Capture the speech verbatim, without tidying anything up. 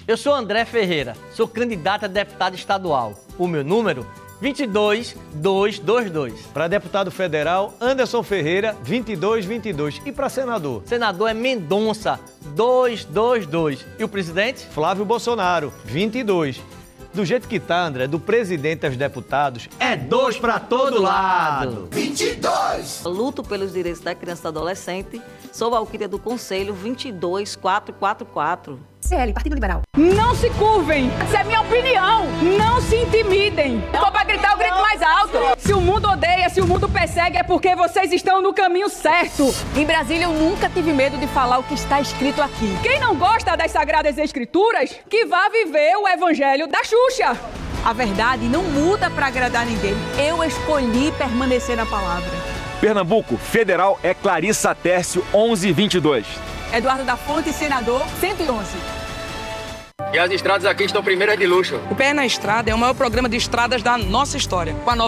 Eu sou André Ferreira, sou candidato a deputado estadual. O meu número, vinte e dois mil duzentos e vinte e dois. Para deputado federal, Anderson Ferreira, vinte e dois mil e vinte e dois. E para senador? Senador é Mendonça, duzentos e vinte e dois. E o presidente? Flávio Bolsonaro, vinte e dois. Do jeito que tá, André, do presidente aos deputados, é dois para todo lado. vinte e dois! Luto pelos direitos da criança e do adolescente. Sou valquíria do Conselho vinte e dois mil quatrocentos e quarenta e quatro. C L, Partido Liberal. Não se curvem. Essa é minha opinião. Não se intimidem. Se for pra gritar, eu grito mais alto. Se o mundo odeia, se o mundo persegue, é porque vocês estão no caminho certo. Em Brasília, eu nunca tive medo de falar o que está escrito aqui. Quem não gosta das Sagradas Escrituras, que vá viver o evangelho da Xuxa. A verdade não muda pra agradar ninguém. Eu escolhi permanecer na palavra. Pernambuco, federal é Clarissa Tércio, onze vinte e dois. Eduardo da Fonte, senador, cento e onze. E as estradas aqui estão primeiras de luxo. O Pé na Estrada é o maior programa de estradas da nossa história. Com a